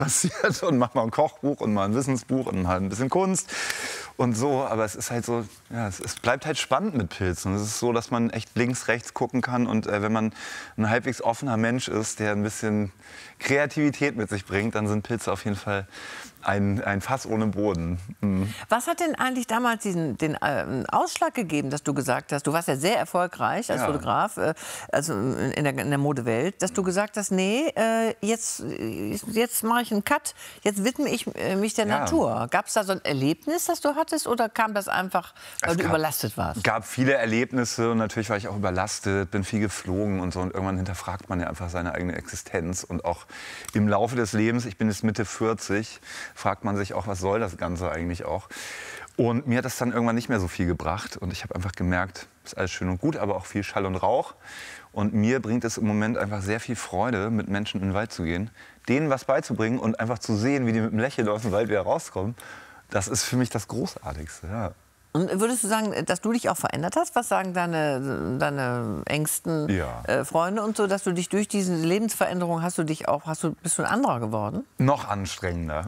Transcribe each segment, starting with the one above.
passiert und mache mal ein Kochbuch und mal ein Wissensbuch und mal ein bisschen Kunst und so. Aber es ist halt so, ja, es bleibt halt spannend mit Pilzen. Es ist so, dass man echt links, rechts gucken kann und wenn man ein halbwegs offener Mensch ist, der ein bisschen Kreativität mit sich bringt, dann sind Pilze auf jeden Fall ein Fass ohne Boden. Mhm. Was hat denn eigentlich damals den Ausschlag gegeben, dass du gesagt hast, du warst ja sehr erfolgreich als Fotograf, also in der Modewelt, dass du gesagt hast, nee, jetzt mache ich einen Cut, jetzt widme ich mich der Natur. Gab es da so ein Erlebnis, das du hattest, oder kam das einfach, weil du überlastet warst? Es gab viele Erlebnisse und natürlich war ich auch überlastet, bin viel geflogen und so. Und irgendwann hinterfragt man ja einfach seine eigene Existenz. Und auch im Laufe des Lebens, ich bin jetzt Mitte 40, fragt man sich auch, was soll das Ganze eigentlich auch? Und mir hat das dann irgendwann nicht mehr so viel gebracht. Und ich habe einfach gemerkt, ist alles schön und gut, aber auch viel Schall und Rauch. Und mir bringt es im Moment einfach sehr viel Freude, mit Menschen in den Wald zu gehen, denen was beizubringen und einfach zu sehen, wie die mit einem Lächeln aus dem Wald wieder rauskommen. Das ist für mich das Großartigste, ja. Und würdest du sagen, dass du dich auch verändert hast? Was sagen deine engsten Freunde und so, dass du dich durch diese Lebensveränderung bist du ein anderer geworden? Noch anstrengender.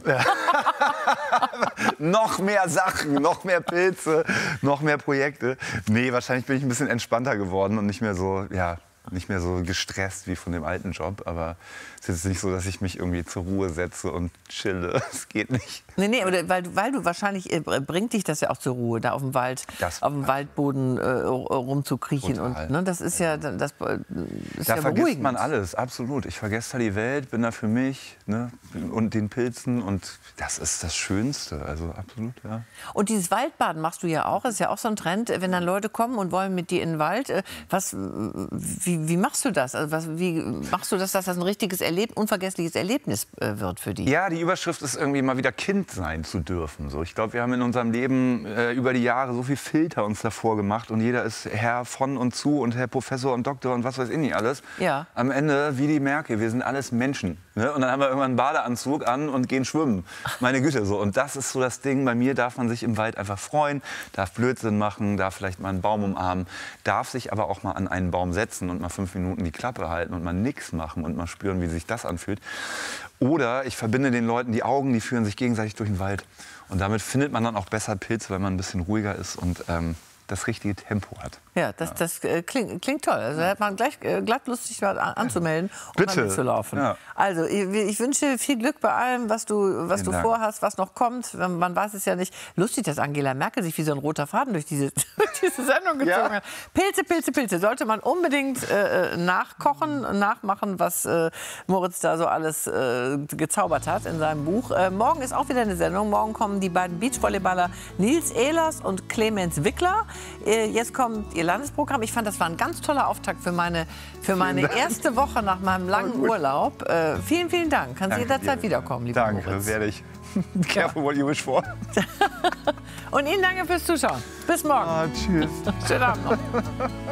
Noch mehr Sachen, noch mehr Pilze, noch mehr Projekte. Nee, wahrscheinlich bin ich ein bisschen entspannter geworden und nicht mehr so, nicht mehr so gestresst wie von dem alten Job. Aber es ist jetzt nicht so, dass ich mich irgendwie zur Ruhe setze und chille. Das geht nicht. Nee, aber weil du wahrscheinlich bringt dich das ja auch zur Ruhe, da auf dem Waldboden rumzukriechen. Und, ne, das ist ja beruhigend. Da vergisst man alles, absolut. Ich vergesse da die Welt, bin da für mich, ne, und den Pilzen. Und das ist das Schönste, also absolut, ja. Und dieses Waldbaden machst du ja auch, das ist ja auch so ein Trend. Wenn dann Leute kommen und wollen mit dir in den Wald, wie machst du das? Also wie machst du das, dass das ein richtiges unvergessliches Erlebnis wird für die? Ja, die Überschrift ist irgendwie mal wieder Kind sein zu dürfen. So, ich glaube, wir haben in unserem Leben über die Jahre so viel Filter uns davor gemacht und jeder ist Herr von und zu und Herr Professor und Doktor und was weiß ich nicht alles. Ja. Am Ende, wie die Merkel, wir sind alles Menschen. Ne? Und dann haben wir irgendwann einen Badeanzug an und gehen schwimmen. Meine Güte, so. Und das ist so das Ding. Bei mir darf man sich im Wald einfach freuen, darf Blödsinn machen, darf vielleicht mal einen Baum umarmen, darf sich aber auch mal an einen Baum setzen und mal 5 Minuten die Klappe halten und mal nichts machen und mal spüren, wie sich das anfühlt. Oder ich verbinde den Leuten die Augen, die führen sich gegenseitig durch den Wald. Und damit findet man dann auch besser Pilze, weil man ein bisschen ruhiger ist und das richtige Tempo hat. Ja, das klingt toll. Also da hat man gleich glatt Lust, sich mal anzumelden und mal mitzulaufen. Ja. Also ich wünsche dir viel Glück bei allem, was du vorhast, was noch kommt. Man weiß es ja nicht. Lustig, dass Angela Merkel sich wie so ein roter Faden durch diese Sendung gezogen hat. Pilze, Pilze, Pilze. Sollte man unbedingt nachmachen, was Moritz da so alles gezaubert hat in seinem Buch. Morgen ist auch wieder eine Sendung. Morgen kommen die beiden Beachvolleyballer Nils Ehlers und Clemens Wickler. Jetzt kommt ihr Landesprogramm. Ich fand, das war ein ganz toller Auftakt für meine erste Woche nach meinem langen Urlaub. Vielen, vielen Dank. Kannst jederzeit wiederkommen, lieber Moritz. Danke, werde ich. Careful what you wish for. Und Ihnen danke fürs Zuschauen. Bis morgen. Tschüss. Schönen Abend noch.